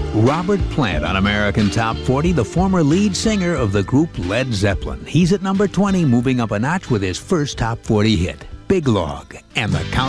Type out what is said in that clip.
Robert Plant on American Top 40, the former lead singer of the group Led Zeppelin. He's at number 20, moving up a notch with his first Top 40 hit, Big Log, and the count.